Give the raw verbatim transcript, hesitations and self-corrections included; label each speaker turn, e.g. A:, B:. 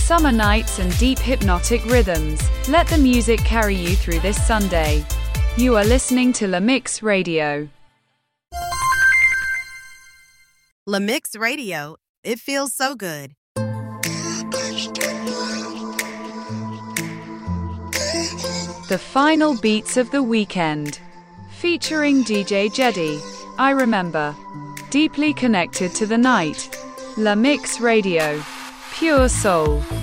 A: summer nights and deep hypnotic rhythms. Let the music carry you through this Sunday. You are listening to La Mix Radio.
B: La Mix Radio. It feels so good.
A: The final beats of the weekend. Featuring D J Jedi. I remember. Deeply connected to the night. La Mix Radio. Pure soul.